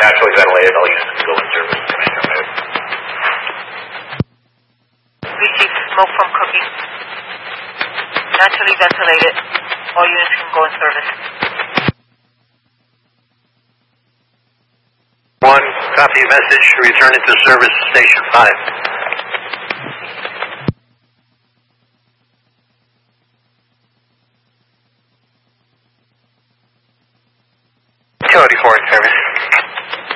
naturally ventilated. All units go in service. Commander mode. Received smoke from cooking. Naturally ventilated. All units can go in service. 1, copy message. Return it to service station 5. Utility 4 in service.